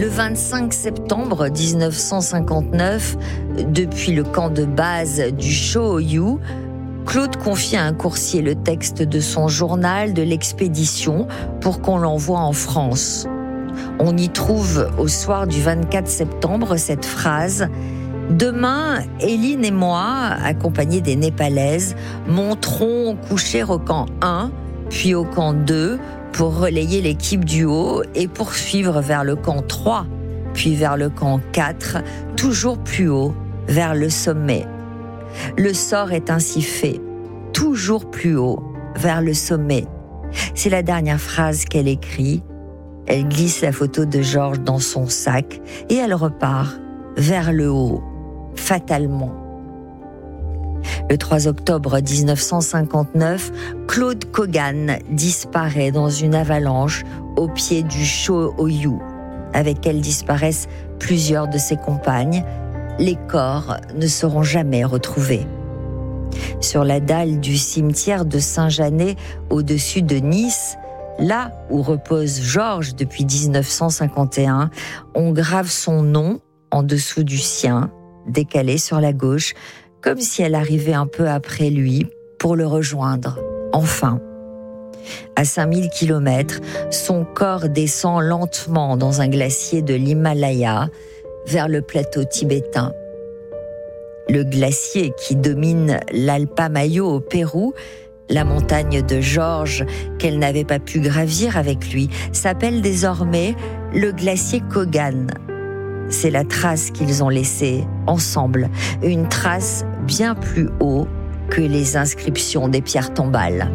Le 25 septembre 1959, depuis le camp de base du Cho-Oyu, Claude confie à un coursier le texte de son journal de l'expédition pour qu'on l'envoie en France. On y trouve au soir du 24 septembre cette phrase « Demain, Éline et moi, accompagnés des Népalaises, monterons coucher au camp 1, puis au camp 2, pour relayer l'équipe du haut et poursuivre vers le camp 3, puis vers le camp 4, toujours plus haut, vers le sommet. Le sort est ainsi fait, toujours plus haut, vers le sommet. » C'est la dernière phrase qu'elle écrit. Elle glisse la photo de Georges dans son sac et elle repart vers le haut, fatalement. Le 3 octobre 1959, Claude Kogan disparaît dans une avalanche au pied du Cho-Oyu. Avec elle disparaissent plusieurs de ses compagnes. Les corps ne seront jamais retrouvés. Sur la dalle du cimetière de Saint-Janet, au-dessus de Nice, là où repose Georges depuis 1951, on grave son nom en dessous du sien, décalé sur la gauche, comme si elle arrivait un peu après lui pour le rejoindre, enfin. À 5000 km, son corps descend lentement dans un glacier de l'Himalaya vers le plateau tibétain. Le glacier qui domine l'Alpamayo au Pérou, la montagne de Georges qu'elle n'avait pas pu gravir avec lui, s'appelle désormais le glacier Kogan. C'est la trace qu'ils ont laissée ensemble, une trace bien plus haut que les inscriptions des pierres tombales.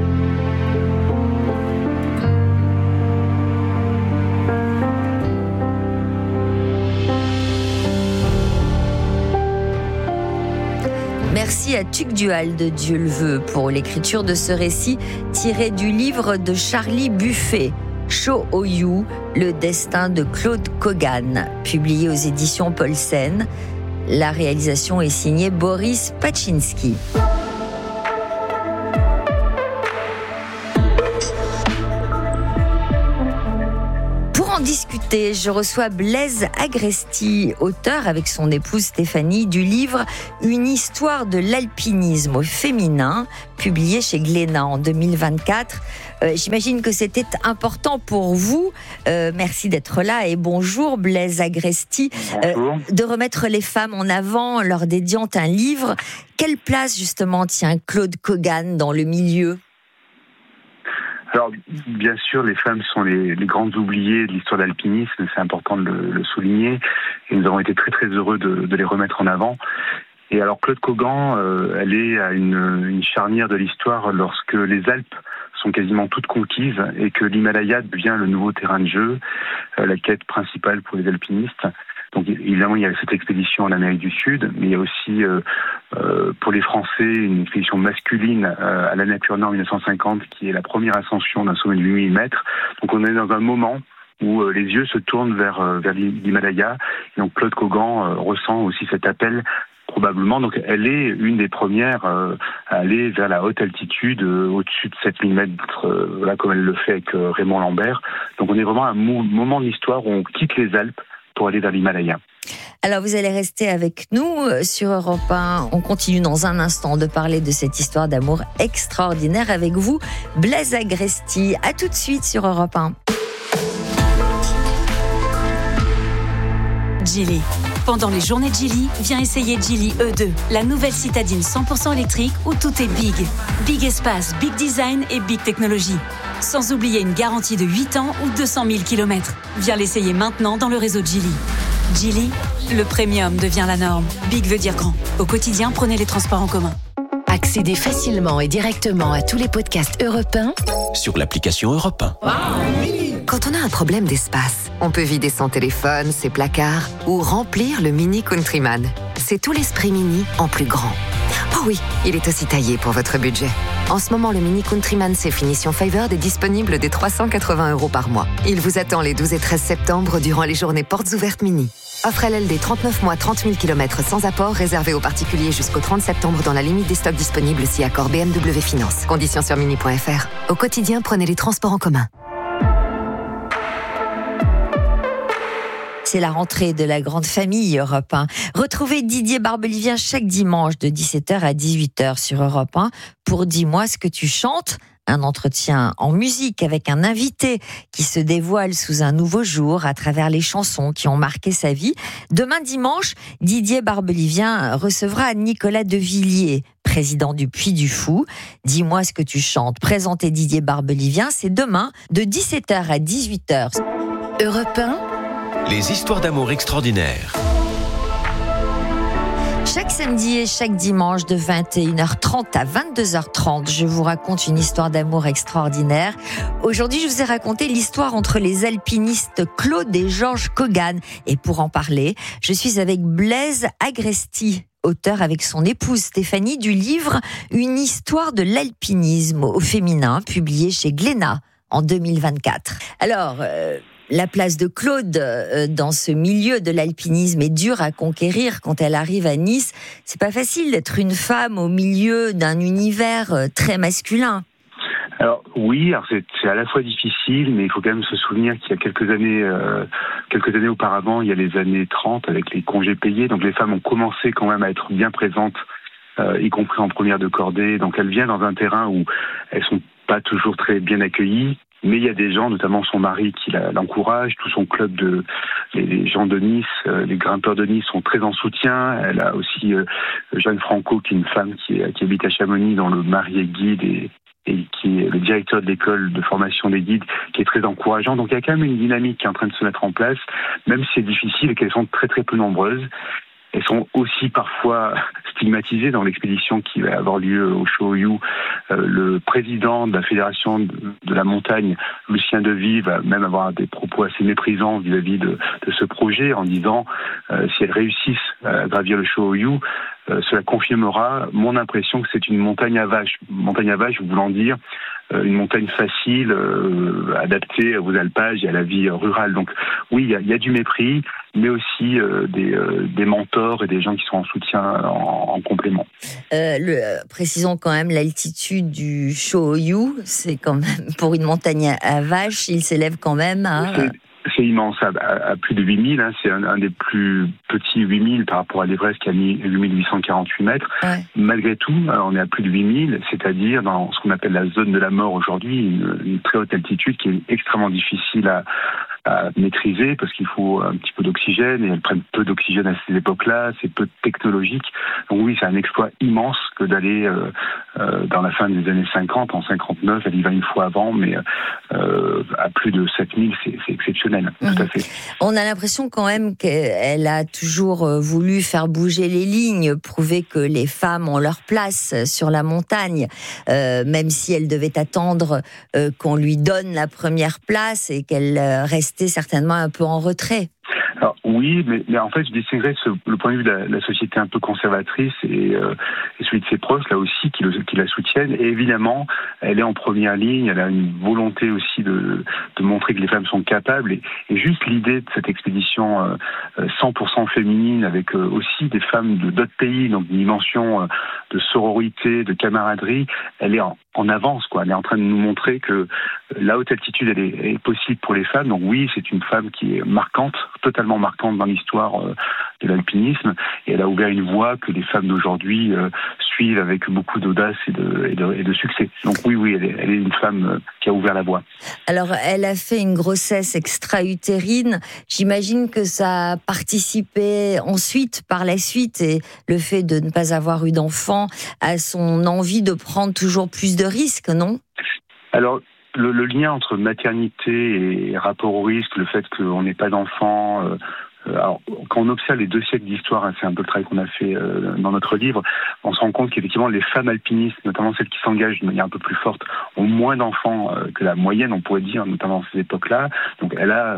Merci à Tuc Dual de Dieu le veut pour l'écriture de ce récit tiré du livre de Charlie Buffet, Cho-Oyu, le destin de Claude Kogan, publié aux éditions Paulsen. La réalisation est signée Boris Pachinski. Pour en discuter, je reçois Blaise Agresti, auteur avec son épouse Stéphanie du livre Une histoire de l'alpinisme au féminin, publié chez Glénat en 2024. J'imagine que c'était important pour vous. Merci d'être là et bonjour Blaise Agresti. Bonjour. De remettre les femmes en avant, leur dédiant un livre. Quelle place justement tient Claude Kogan dans le milieu ? Alors, bien sûr, les femmes sont les grandes oubliées de l'histoire de l'alpinisme, c'est important de le souligner, et nous avons été très très heureux de les remettre en avant. Et alors, Claude Kogan, elle est à une charnière de l'histoire lorsque les Alpes sont quasiment toutes conquises et que l'Himalaya devient le nouveau terrain de jeu, la quête principale pour les alpinistes. Donc évidemment, il y a cette expédition en Amérique du Sud, mais il y a aussi pour les Français une expédition masculine à l'Annapurna en 1950 qui est la première ascension d'un sommet de 8000 mètres. Donc on est dans un moment où les yeux se tournent vers l'Himalaya. Et donc Claude Kogan ressent aussi cet appel probablement. Donc elle est une des premières à aller vers la haute altitude, au-dessus de 7000 mètres, là, comme elle le fait avec Raymond Lambert. Donc on est vraiment à un moment de l'histoire où on quitte les Alpes pour aller vers l'Himalaya. Alors vous allez rester avec nous sur Europe 1. On continue dans un instant de parler de cette histoire d'amour extraordinaire avec vous, Blaise Agresti. À tout de suite sur Europe 1. Geely. Pendant les journées de Geely, viens essayer Geely E2, la nouvelle citadine 100% électrique où tout est big. Big espace, big design et big technologie. Sans oublier une garantie de 8 ans ou 200 000 km. Viens l'essayer maintenant dans le réseau Geely. Geely, le premium devient la norme. Big veut dire grand. Au quotidien, prenez les transports en commun. Accédez facilement et directement à tous les podcasts Europe 1 sur l'application Europe 1. Quand on a un problème d'espace, on peut vider son téléphone, ses placards ou remplir le Mini Countryman. C'est tout l'esprit Mini en plus grand. Oh oui, il est aussi taillé pour votre budget. En ce moment, le Mini Countryman c'est finition Favored est disponible dès 380 € par mois. Il vous attend les 12 et 13 septembre durant les journées portes ouvertes Mini. Offre LLD 39 mois, 30 000 km sans apport, réservé aux particuliers jusqu'au 30 septembre dans la limite des stocks disponibles si accord BMW Finance. Conditions sur mini.fr. Au quotidien, prenez les transports en commun. C'est la rentrée de la grande famille Europe 1. Retrouvez Didier Barbelivien chaque dimanche de 17h à 18h sur Europe 1 pour Dis-moi ce que tu chantes. Un entretien en musique avec un invité qui se dévoile sous un nouveau jour à travers les chansons qui ont marqué sa vie. Demain dimanche, Didier Barbelivien recevra Nicolas Devilliers, président du Puy du Fou. Dis-moi ce que tu chantes. Présenter Didier Barbelivien, c'est demain de 17h à 18h. Europe 1. Les histoires d'amour extraordinaires. Chaque samedi et chaque dimanche de 21h30 à 22h30, je vous raconte une histoire d'amour extraordinaire. Aujourd'hui, je vous ai raconté l'histoire entre les alpinistes Claude et Georges Kogan. Et pour en parler, je suis avec Blaise Agresti, auteur avec son épouse Stéphanie du livre « Une histoire de l'alpinisme au féminin » publié chez Glénat en 2024. Alors, la place de Claude dans ce milieu de l'alpinisme est dure à conquérir quand elle arrive à Nice. C'est pas facile d'être une femme au milieu d'un univers très masculin. Alors oui, c'est à la fois difficile, mais il faut quand même se souvenir qu'il y a quelques années auparavant, il y a les années 30 avec les congés payés, donc les femmes ont commencé quand même à être bien présentes, y compris en première de cordée. Donc elles viennent dans un terrain où elles sont pas toujours très bien accueillies. Mais il y a des gens, notamment son mari, qui l'encourage. Tout son club les gens de Nice, les grimpeurs de Nice sont très en soutien. Elle a aussi Jeanne Franco, qui est une femme qui habite à Chamonix, dont le mari est guide et qui est le directeur de l'école de formation des guides, qui est très encourageant. Donc il y a quand même une dynamique qui est en train de se mettre en place, même si c'est difficile et qu'elles sont très très peu nombreuses. Elles sont aussi parfois stigmatisées dans l'expédition qui va avoir lieu au Cho-Oyu. Le président de la fédération de la montagne, Lucien Devy, va même avoir des propos assez méprisants vis-à-vis de ce projet en disant si elles réussissent à gravir le Cho-Oyu, cela confirmera mon impression que c'est une montagne à vaches. Montagne à vaches voulant dire une montagne facile, adaptée aux alpages et à la vie rurale. Donc oui, il y a du mépris, mais aussi des mentors et des gens qui sont en soutien en complément. Précisons quand même l'altitude du Cho-Oyu, c'est quand même pour une montagne à vaches, il s'élève quand même à... C'est immense, à plus de 8000, c'est un des plus petits 8000 par rapport à l'Everest qui a mis 8848 mètres. Ouais. Malgré tout, on est à plus de 8000, c'est-à-dire dans ce qu'on appelle la zone de la mort aujourd'hui, une très haute altitude qui est extrêmement difficile à maîtriser parce qu'il faut un petit peu d'oxygène et elles prennent peu d'oxygène à ces époques-là, c'est peu technologique. Donc oui, c'est un exploit immense que d'aller dans la fin des années 50, en 59, elle y va une fois avant, mais à plus de 7000, c'est exceptionnel, tout à fait. On a l'impression quand même qu'elle a toujours voulu faire bouger les lignes, prouver que les femmes ont leur place sur la montagne, même si elle devait attendre qu'on lui donne la première place et qu'elle restait certainement un peu en retrait. Alors, oui, mais en fait, je distinguerais le point de vue de la société un peu conservatrice et celui de ses proches, là aussi, qui la soutiennent. Et évidemment, elle est en première ligne, elle a une volonté aussi de montrer que les femmes sont capables. Et juste l'idée de cette expédition 100% féminine, avec aussi des femmes d'autres pays, donc une dimension de sororité, de camaraderie, elle est en avance, quoi. Elle est en train de nous montrer que la haute altitude, elle est possible pour les femmes. Donc oui, c'est une femme qui est marquante, totalement marquante dans l'histoire de l'alpinisme. Et elle a ouvert une voie que les femmes d'aujourd'hui suivent avec beaucoup d'audace et de succès. Donc oui, elle est une femme qui a ouvert la voie. Alors, elle a fait une grossesse extra-utérine. J'imagine que ça a participé ensuite, par la suite, et le fait de ne pas avoir eu d'enfant, à son envie de prendre toujours plus de risques, non ? Alors, le lien entre maternité et rapport au risque, le fait qu'on n'ait pas d'enfant... alors, quand on observe les 2 siècles d'histoire, c'est un peu le travail qu'on a fait dans notre livre, on se rend compte qu'effectivement les femmes alpinistes, notamment celles qui s'engagent de manière un peu plus forte, ont moins d'enfants que la moyenne, on pourrait dire, notamment dans ces époques-là. Donc elle a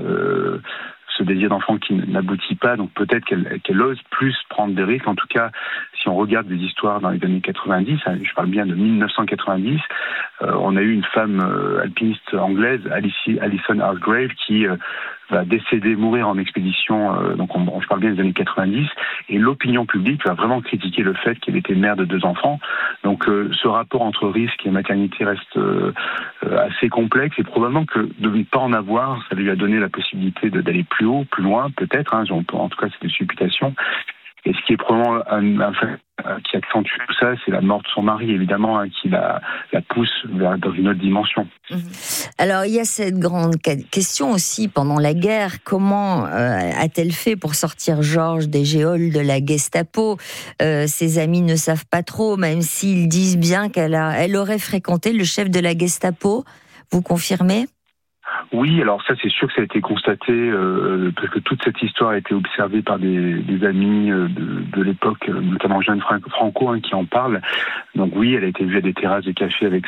ce désir d'enfant qui n'aboutit pas, donc peut-être qu'elle ose plus prendre des risques. En tout cas, si on regarde des histoires dans les années 90, je parle bien de 1990, on a eu une femme alpiniste anglaise, Alison Hargrave, qui va décéder, mourir en expédition, donc je parle bien des années 90, et l'opinion publique va vraiment critiquer le fait qu'elle était mère de 2 enfants. Donc ce rapport entre risque et maternité reste assez complexe, et probablement que de ne pas en avoir, ça lui a donné la possibilité d'aller plus haut, plus loin, peut-être, en tout cas c'est des supputations. Et ce qui est probablement un fait qui accentue tout ça, c'est la mort de son mari, évidemment, qui la pousse dans une autre dimension. Alors, il y a cette grande question aussi, pendant la guerre, comment a-t-elle fait pour sortir Georges des geôles de la Gestapo ? Ses amis ne savent pas trop, même s'ils disent bien elle aurait fréquenté le chef de la Gestapo. Vous confirmez ? Oui, alors ça c'est sûr que ça a été constaté parce que toute cette histoire a été observée par des amis de l'époque, notamment Jeanne Franco qui en parle. Donc oui, elle a été vue à des terrasses de café avec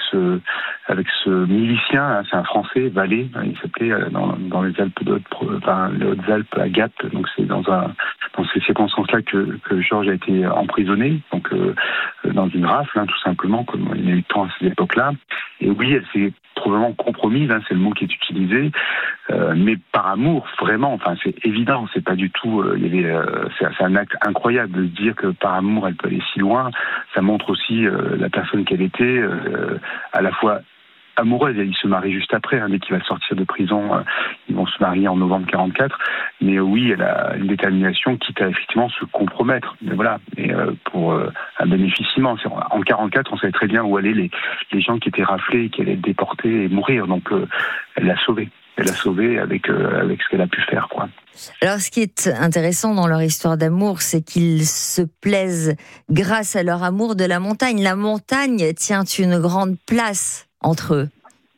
ce milicien, c'est un Français, Vallée, il s'appelait dans les Alpes les Hautes-Alpes à Gap. Donc c'est dans ces circonstances-là que Georges a été emprisonné, donc dans une rafle, tout simplement, comme il y a eu tant à cette époque-là. Et oui, elle s'est probablement compromise, c'est le mot qui est utilisé, mais par amour, vraiment. Enfin, c'est évident, c'est pas du tout. C'est un acte incroyable de se dire que par amour, elle peut aller si loin. Ça montre aussi la personne qu'elle était, à la fois amoureuse. Il se marie juste après, dès qu'il va sortir de prison, ils vont se marier en novembre 44. Mais oui, elle a une détermination, quitte à effectivement se compromettre. Mais voilà, pour un bénéfice immense. En 44, on savait très bien où allaient les gens qui étaient raflés, qui allaient être déportés et mourir. Donc, elle l'a sauvé. Elle l'a sauvé avec ce qu'elle a pu faire, quoi. Alors, ce qui est intéressant dans leur histoire d'amour, c'est qu'ils se plaisent grâce à leur amour de la montagne. La montagne tient une grande place entre eux.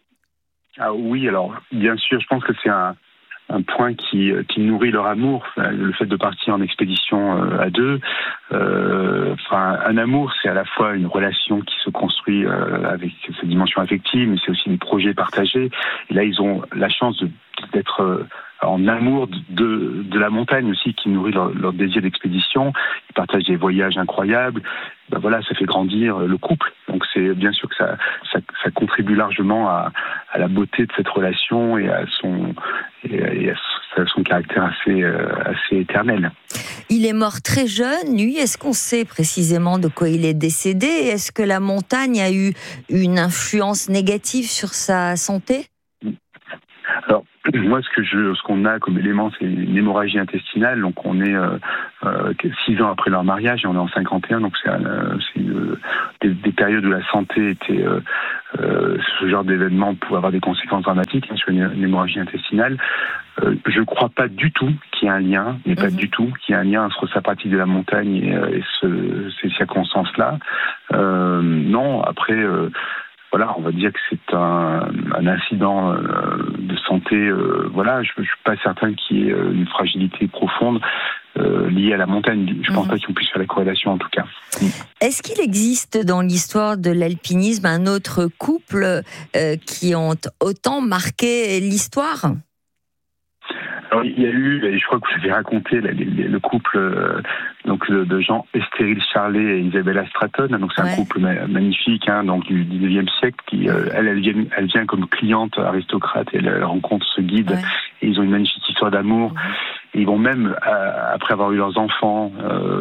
Ah oui, alors bien sûr, je pense que c'est un point qui nourrit leur amour, le fait de partir en expédition à 2. Un amour, c'est à la fois une relation qui se construit avec cette dimension affective, mais c'est aussi des projets partagés. Et là, ils ont la chance d'être en amour de la montagne aussi, qui nourrit leur désir d'expédition. Ils partagent des voyages incroyables. Voilà, ça fait grandir le couple. Donc c'est bien sûr que ça contribue largement à la beauté de cette relation et à son caractère assez éternel. Il est mort très jeune, lui. Est-ce qu'on sait précisément de quoi il est décédé ? Est-ce que la montagne a eu une influence négative sur sa santé ? Alors, moi, ce qu'on a comme élément, c'est une hémorragie intestinale. Donc, on est 6 ans après leur mariage et on est en 51. Donc, c'est des périodes où la santé était... ce genre d'événement pouvait avoir des conséquences dramatiques sur une hémorragie intestinale. Je ne crois pas du tout qu'il y ait un lien, mais pas du tout qu'il y ait un lien entre sa pratique de la montagne et ces circonstances-là. Non, après... Voilà, on va dire que c'est un incident de santé. Voilà, je ne suis pas certain qu'il y ait une fragilité profonde liée à la montagne. Je ne pense pas qu'on puisse faire la corrélation, en tout cas. Est-ce qu'il existe dans l'histoire de l'alpinisme un autre couple qui ont autant marqué l'histoire ? Alors, il y a eu, je crois que vous avez raconté le couple de Jean Estéril Charlet et Isabella Stratton. Donc c'est un couple magnifique, donc du 19e siècle. Qui elle vient comme cliente aristocrate et elle rencontre ce guide. Et ils ont une magnifique histoire d'amour. Et ils vont même, après avoir eu leurs enfants,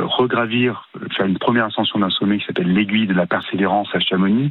faire une première ascension d'un sommet qui s'appelle l'Aiguille de la Persévérance à Chamonix,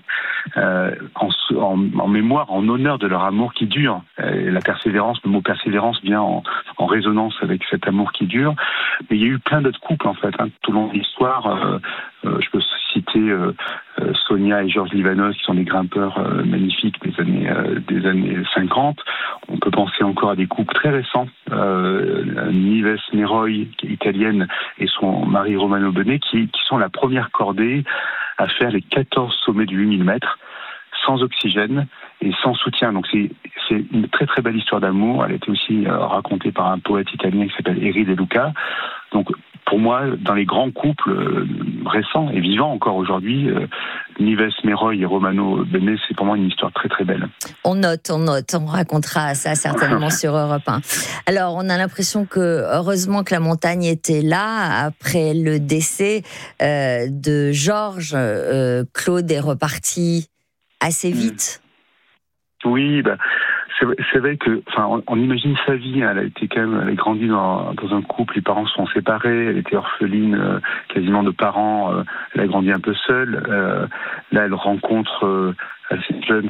en mémoire, en honneur de leur amour qui dure. La persévérance, le mot persévérance vient en résonance avec cet amour qui dure. Mais il y a eu plein d'autres couples, en fait, tout au long de l'histoire. Je peux citer Sonia et Georges Livanos, qui sont des grimpeurs magnifiques des années 50. On peut penser encore à des couples très récents. Nives Meroy, qui est italienne, et son mari Romano Benet, qui sont la première cordée à faire les 14 sommets de 8000 mètres, sans oxygène et sans soutien. Donc c'est une très très belle histoire d'amour. Elle a été aussi racontée par un poète italien qui s'appelle Eri De Luca. Donc pour moi, dans les grands couples récents et vivants encore aujourd'hui, Nives Meroy et Romano Benet, c'est pour moi une histoire très très belle. On note, on racontera ça certainement sur Europe 1. Alors on a l'impression que heureusement que la montagne était là après le décès de Georges. Claude est reparti assez vite. Oui, c'est vrai que, on imagine sa vie. Elle a grandi dans un couple. Les parents se sont séparés. Elle était orpheline, quasiment de parents. Elle a grandi un peu seule. Là, elle rencontre assez jeune,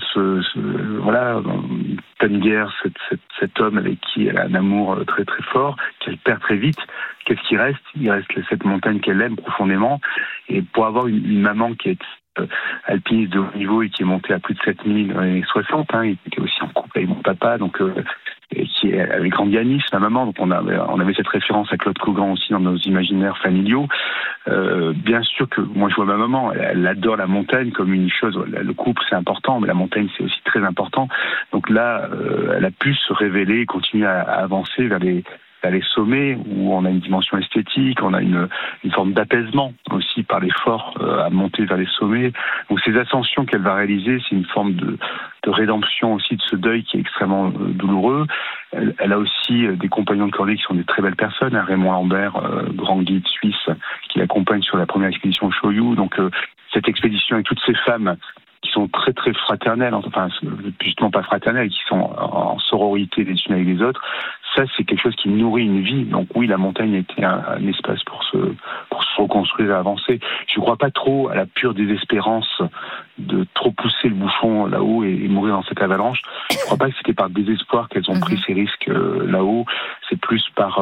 Tanguer, cet homme avec qui elle a un amour très très fort, qu'elle perd très vite. Qu'est-ce qui reste ? Il reste cette montagne qu'elle aime profondément. Et pour avoir une maman qui est alpiniste de haut niveau et qui est montée à plus de 7000 dans les années 60, il était aussi en couple avec mon papa, donc et qui avait grandi à Nice, ma maman, donc on avait cette référence à Claude Cogan aussi dans nos imaginaires familiaux. Bien sûr que moi je vois ma maman, elle adore la montagne comme une chose. Le couple c'est important, mais la montagne c'est aussi très important. Donc là, elle a pu se révéler et continuer à avancer vers les sommets où on a une dimension esthétique, on a une forme d'apaisement aussi par l'effort à monter vers les sommets. Donc ces ascensions qu'elle va réaliser, c'est une forme de rédemption aussi de ce deuil qui est extrêmement douloureux. Elle a aussi des compagnons de cordée qui sont des très belles personnes. Raymond Lambert, grand guide suisse, qui l'accompagne sur la première expédition Shoyu. Donc cette expédition avec toutes ces femmes qui sont très très fraternelles, enfin justement pas fraternelles, qui sont en sororité les unes avec les autres, ça c'est quelque chose qui nourrit une vie. Donc oui, la montagne a été un espace pour se reconstruire et avancer. Je ne crois pas trop à la pure désespérance de trop pousser le bouchon là-haut et mourir dans cette avalanche. Je ne crois pas que c'était par désespoir qu'elles ont pris ces risques là-haut. C'est plus par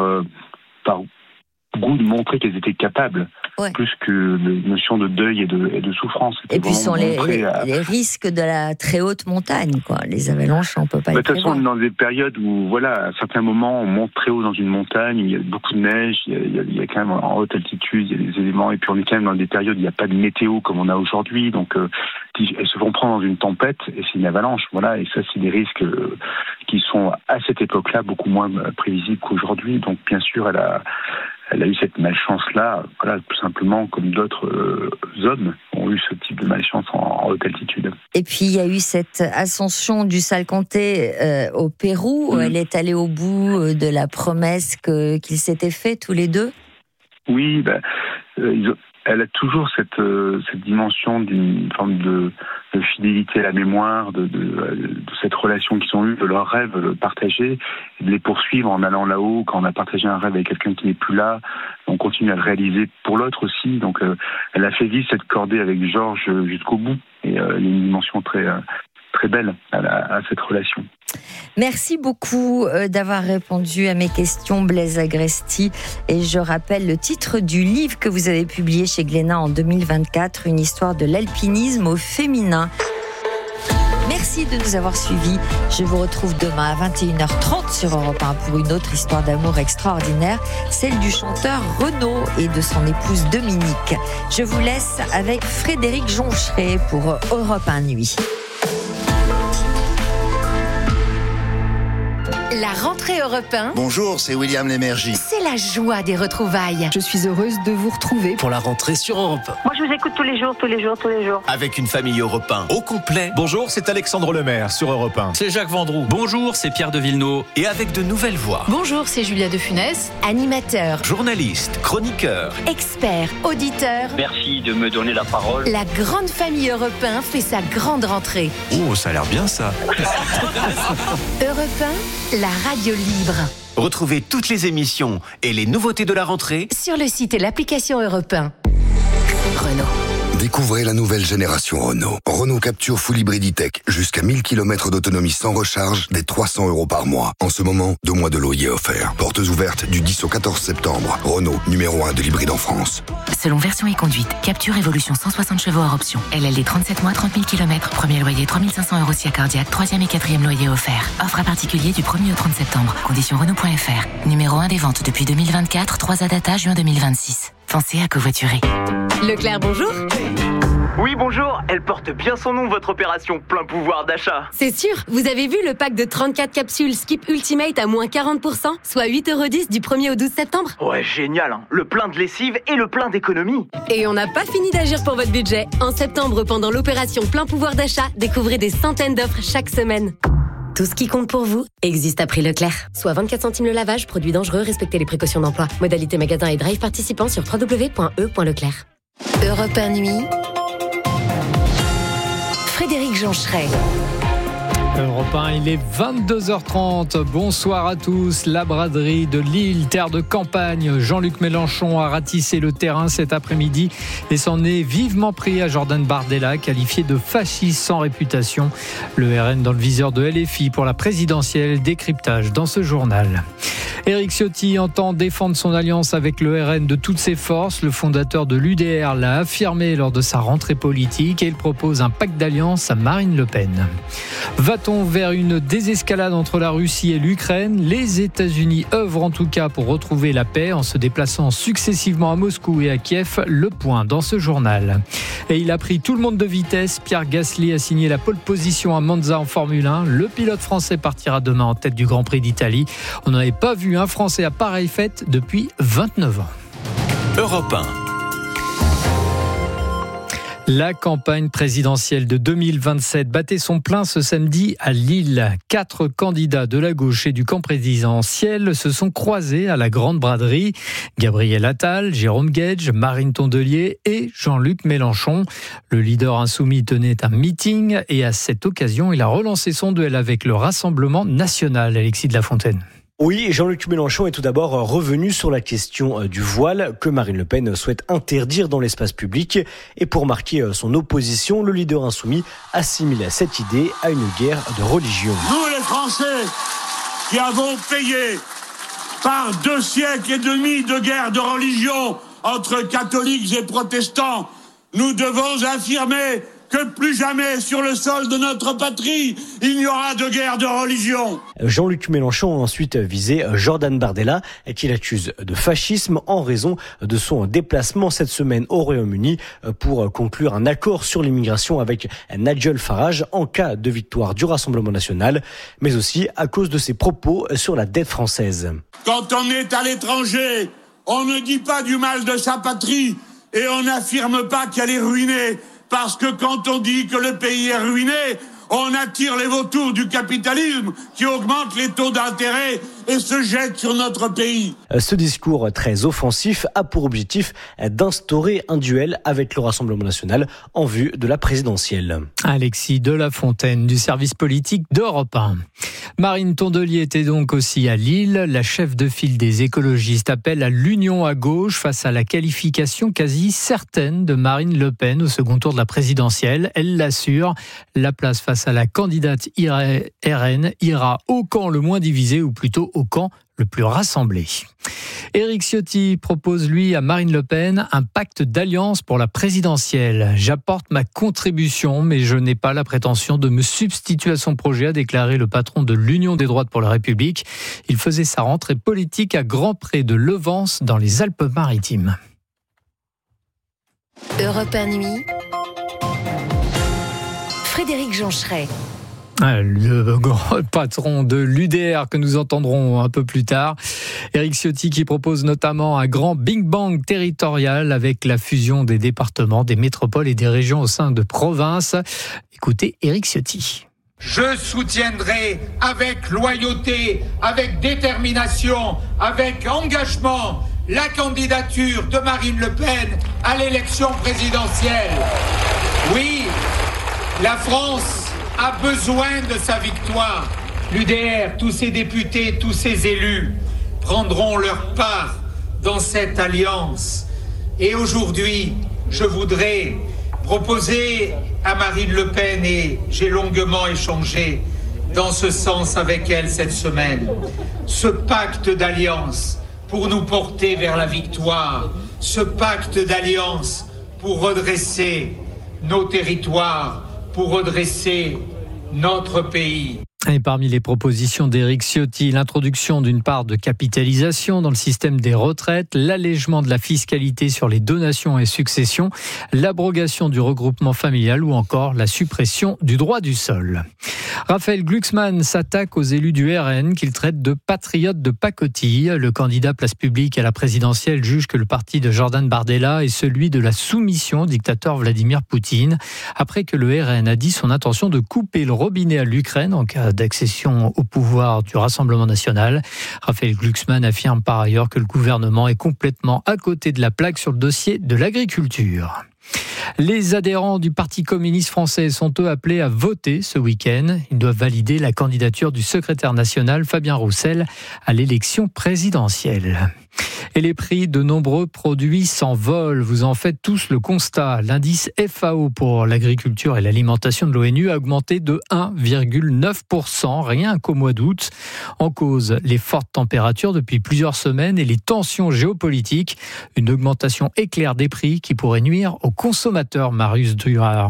goût de montrer qu'elles étaient capables, plus que la notion de deuil et de souffrance. Et puis sont les risques de la très haute montagne, quoi. Les avalanches, on peut pas les prévoir. De toute façon, dans des périodes où, à certains moments, on monte très haut dans une montagne, il y a beaucoup de neige, il y a quand même en haute altitude, il y a des éléments, et puis on est quand même dans des périodes où il n'y a pas de météo comme on a aujourd'hui, donc elles se font prendre dans une tempête et c'est une avalanche, et ça c'est des risques qui sont à cette époque-là beaucoup moins prévisibles qu'aujourd'hui. Donc bien sûr, elle a eu cette malchance-là, tout simplement comme d'autres hommes ont eu ce type de malchance en haute altitude. Et puis il y a eu cette ascension du Salcantay au Pérou, où elle est allée au bout de la promesse qu'ils s'étaient fait tous les deux. Oui, elle a toujours cette dimension d'une forme de fidélité à la mémoire, de cette relation qu'ils ont eue, de leur rêve partagé, et de les poursuivre en allant là-haut. Quand on a partagé un rêve avec quelqu'un qui n'est plus là, on continue à le réaliser pour l'autre aussi. Donc elle a fait vivre cette cordée avec Georges jusqu'au bout. Et il y a une dimension très, très belle à cette relation. Merci beaucoup d'avoir répondu à mes questions, Blaise Agresti. Et je rappelle le titre du livre que vous avez publié chez Glénat en 2024, Une histoire de l'alpinisme au féminin. Merci de nous avoir suivis. Je vous retrouve demain à 21h30 sur Europe 1 pour une autre histoire d'amour extraordinaire, celle du chanteur Renaud et de son épouse Dominique. Je vous laisse avec Frédéric Joncheret pour Europe 1 Nuit. La rentrée Europe 1. Bonjour, c'est William Lémergie. C'est la joie des retrouvailles. Je suis heureuse de vous retrouver pour la rentrée sur Europe 1. Moi, je vous écoute tous les jours. Avec une famille Europe 1 au complet. Bonjour, c'est Alexandre Lemaire sur Europe 1. C'est Jacques Vendroux. Bonjour, c'est Pierre de Villeneuve. Et avec de nouvelles voix. Bonjour, c'est Julia de Funès. Animateur, journaliste, chroniqueur, expert, auditeur. Merci de me donner la parole. La grande famille Europe 1 fait sa grande rentrée. Oh, ça a l'air bien ça. Europe 1, la radio libre. Retrouvez toutes les émissions et les nouveautés de la rentrée sur le site et l'application Europe 1. Renault. Découvrez la nouvelle génération Renault. Renault Capture Full Hybrid E-Tech. Jusqu'à 1000 km d'autonomie sans recharge, dès 300 € par mois. En ce moment, 2 mois de loyer offerts. Portes ouvertes du 10 au 14 septembre. Renault, numéro 1 de l'hybride en France. Selon version et conduite, Capture Evolution 160 chevaux hors option. LLD 37 mois, 30 000 km. Premier loyer 3 500 € si cardiaque. 3e et 4e loyer offert. Offre à particulier du 1er au 30 septembre. Conditions Renault.fr. Numéro 1 des ventes depuis 2024. 3 à data juin 2026. Pensez à covoiturer. Leclerc, bonjour. Oui, bonjour. Elle porte bien son nom, votre opération plein pouvoir d'achat. C'est sûr. Vous avez vu le pack de 34 capsules Skip Ultimate à moins 40%, soit 8,10 € du 1er au 12 septembre. Ouais, génial, hein. Le plein de lessive et le plein d'économie. Et on n'a pas fini d'agir pour votre budget. En septembre, pendant l'opération plein pouvoir d'achat, découvrez des centaines d'offres chaque semaine. Tout ce qui compte pour vous existe à prix Leclerc. Soit 24 centimes le lavage, produit dangereux, respectez les précautions d'emploi. Modalité magasin et drive participant sur www.e.leclerc. Europe 1 Nuit. Frédéric Joncheret. Europe 1, il est 22h30. Bonsoir à tous. La braderie de Lille, terre de campagne. Jean-Luc Mélenchon a ratissé le terrain cet après-midi et s'en est vivement pris à Jordan Bardella, qualifié de fasciste sans réputation. Le RN dans le viseur de LFI pour la présidentielle. Décryptage dans ce journal. Éric Ciotti entend défendre son alliance avec le RN de toutes ses forces. Le fondateur de l'UDR l'a affirmé lors de sa rentrée politique et il propose un pacte d'alliance à Marine Le Pen. Va-t-on vers une désescalade entre la Russie et l'Ukraine ? Les États-Unis œuvrent en tout cas pour retrouver la paix en se déplaçant successivement à Moscou et à Kiev. Le point dans ce journal. Et il a pris tout le monde de vitesse. Pierre Gasly a signé la pole position à Monza en Formule 1. Le pilote français partira demain en tête du Grand Prix d'Italie. On n'avait pas vu un Français à pareille fête depuis 29 ans. Europe 1. La campagne présidentielle de 2027 battait son plein ce samedi à Lille. 4 candidats de la gauche et du camp présidentiel se sont croisés à la Grande Braderie. Gabriel Attal, Jérôme Guedj, Marine Tondelier et Jean-Luc Mélenchon. Le leader insoumis tenait un meeting et à cette occasion, il a relancé son duel avec le Rassemblement national. Alexis de la Fontaine. Oui, Jean-Luc Mélenchon est tout d'abord revenu sur la question du voile que Marine Le Pen souhaite interdire dans l'espace public. Et pour marquer son opposition, le leader insoumis assimile cette idée à une guerre de religion. Nous les Français qui avons payé par 2 siècles et demi de guerre de religion entre catholiques et protestants, nous devons affirmer que plus jamais sur le sol de notre patrie, il n'y aura de guerre de religion. Jean-Luc Mélenchon a ensuite visé Jordan Bardella, qu'il accuse de fascisme en raison de son déplacement cette semaine au Royaume-Uni pour conclure un accord sur l'immigration avec Nigel Farage en cas de victoire du Rassemblement national, mais aussi à cause de ses propos sur la dette française. Quand on est à l'étranger, on ne dit pas du mal de sa patrie et on n'affirme pas qu'elle est ruinée. Parce que quand on dit que le pays est ruiné, on attire les vautours du capitalisme qui augmentent les taux d'intérêt et se jettent sur notre pays. Ce discours très offensif a pour objectif d'instaurer un duel avec le Rassemblement national en vue de la présidentielle. Alexis de la Fontaine du service politique d'Europe 1. Marine Tondelier était donc aussi à Lille. La chef de file des écologistes appelle à l'union à gauche face à la qualification quasi certaine de Marine Le Pen au second tour de la présidentielle. Elle l'assure, la place face à la candidate RN ira au camp le moins divisé ou plutôt au camp le plus rassemblé. Éric Ciotti propose, lui, à Marine Le Pen un pacte d'alliance pour la présidentielle. « J'apporte ma contribution, mais je n'ai pas la prétention de me substituer à son projet », a déclaré le patron de l'Union des droites pour la République. Il faisait sa rentrée politique à Grand-Pré de Levance, dans les Alpes-Maritimes. Europe 1 nuit. Frédéric Joncheret. Le grand patron de l'UDR que nous entendrons un peu plus tard. Éric Ciotti qui propose notamment un grand Big Bang territorial avec la fusion des départements, des métropoles et des régions au sein de provinces. Écoutez Éric Ciotti. Je soutiendrai avec loyauté, avec détermination, avec engagement la candidature de Marine Le Pen à l'élection présidentielle. Oui, la France a besoin de sa victoire. L'UDR, tous ses députés, tous ses élus prendront leur part dans cette alliance. Et aujourd'hui, je voudrais proposer à Marine Le Pen, et j'ai longuement échangé dans ce sens avec elle cette semaine, ce pacte d'alliance pour nous porter vers la victoire, ce pacte d'alliance pour redresser nos territoires, pour redresser notre pays. Et parmi les propositions d'Éric Ciotti, l'introduction d'une part de capitalisation dans le système des retraites, l'allègement de la fiscalité sur les donations et successions, l'abrogation du regroupement familial ou encore la suppression du droit du sol. Raphaël Glucksmann s'attaque aux élus du RN qu'il traite de patriotes de pacotille. Le candidat Place Publique à la présidentielle juge que le parti de Jordan Bardella est celui de la soumission au dictateur Vladimir Poutine, après que le RN a dit son intention de couper le robinet à l'Ukraine en cas d'accession au pouvoir du Rassemblement national. Raphaël Glucksmann affirme par ailleurs que le gouvernement est complètement à côté de la plaque sur le dossier de l'agriculture. Les adhérents du Parti communiste français sont eux appelés à voter ce week-end. Ils doivent valider la candidature du secrétaire national Fabien Roussel à l'élection présidentielle. Et les prix de nombreux produits s'envolent. Vous en faites tous le constat. L'indice FAO pour l'agriculture et l'alimentation de l'ONU a augmenté de 1,9%, rien qu'au mois d'août. En cause, les fortes températures depuis plusieurs semaines et les tensions géopolitiques. Une augmentation éclair des prix qui pourrait nuire aux consommateurs, Marius Duhard.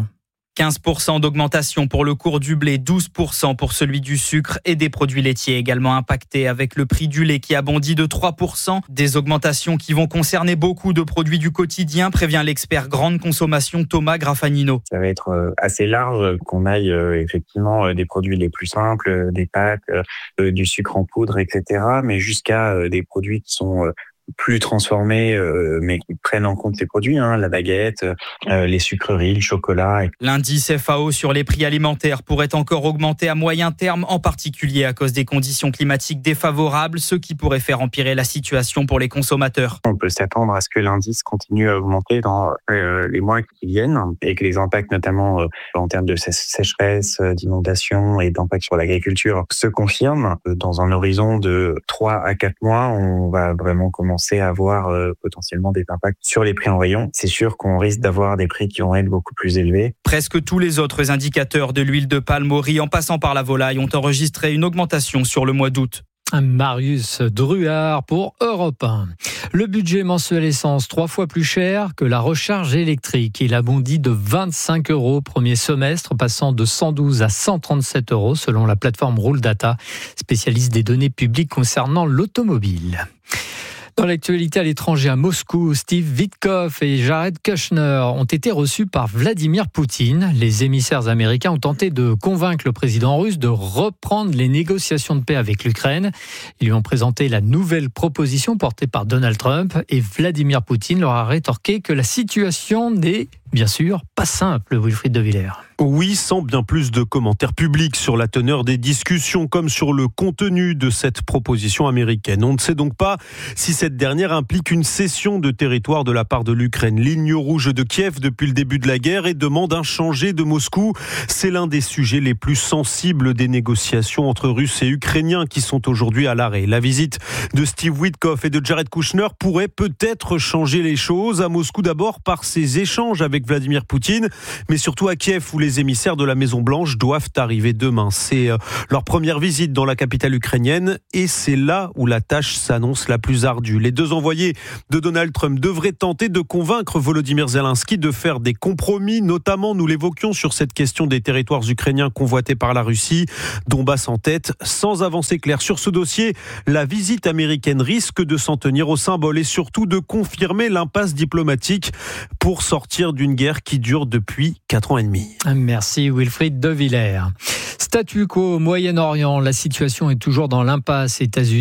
15% d'augmentation pour le cours du blé, 12% pour celui du sucre et des produits laitiers également impactés avec le prix du lait qui a bondi de 3%. Des augmentations qui vont concerner beaucoup de produits du quotidien, prévient l'expert grande consommation Thomas Graffanino. Ça va être assez large, qu'on aille effectivement des produits les plus simples, des pâtes, du sucre en poudre, etc. Mais jusqu'à des produits qui sont plus transformés, mais qui prennent en compte les produits, la baguette, les sucreries, le chocolat. L'indice FAO sur les prix alimentaires pourrait encore augmenter à moyen terme, en particulier à cause des conditions climatiques défavorables, ce qui pourrait faire empirer la situation pour les consommateurs. On peut s'attendre à ce que l'indice continue à augmenter dans les mois qui viennent et que les impacts, notamment en termes de sécheresse, d'inondation et d'impact sur l'agriculture, se confirment. Dans un horizon de 3 à 4 mois, on va vraiment commencer à avoir potentiellement des impacts sur les prix en rayon. C'est sûr qu'on risque d'avoir des prix qui vont être beaucoup plus élevés. Presque tous les autres indicateurs de l'huile de palme au riz en passant par la volaille ont enregistré une augmentation sur le mois d'août. Marius Druard pour Europe 1. Le budget mensuel essence 3 fois plus cher que la recharge électrique. Il a bondi de 25 € au premier semestre, passant de 112 à 137 € selon la plateforme Rouldata, spécialiste des données publiques concernant l'automobile. Dans l'actualité à l'étranger, à Moscou, Steve Witkoff et Jared Kushner ont été reçus par Vladimir Poutine. Les émissaires américains ont tenté de convaincre le président russe de reprendre les négociations de paix avec l'Ukraine. Ils lui ont présenté la nouvelle proposition portée par Donald Trump et Vladimir Poutine leur a rétorqué que la situation n'est bien sûr pas simple, Wilfried de Villers. Oui, sans bien plus de commentaires publics sur la teneur des discussions comme sur le contenu de cette proposition américaine. On ne sait donc pas si cette dernière implique une cession de territoire de la part de l'Ukraine. Ligne rouge de Kiev depuis le début de la guerre et demande inchangée de Moscou. C'est l'un des sujets les plus sensibles des négociations entre Russes et Ukrainiens qui sont aujourd'hui à l'arrêt. La visite de Steve Witkoff et de Jared Kushner pourrait peut-être changer les choses. À Moscou d'abord par ses échanges avec Vladimir Poutine, mais surtout à Kiev où les émissaires de la Maison-Blanche doivent arriver demain. C'est leur première visite dans la capitale ukrainienne et c'est là où la tâche s'annonce la plus ardue. Les deux envoyés de Donald Trump devraient tenter de convaincre Volodymyr Zelensky de faire des compromis, notamment, nous l'évoquions, sur cette question des territoires ukrainiens convoités par la Russie, Donbass en tête. Sans avancée claire sur ce dossier, la visite américaine risque de s'en tenir au symbole et surtout de confirmer l'impasse diplomatique pour sortir d'une guerre qui dure depuis 4 ans et demi. Merci Wilfried de Villers. Statu quo au Moyen-Orient, la situation est toujours dans l'impasse. États-Unis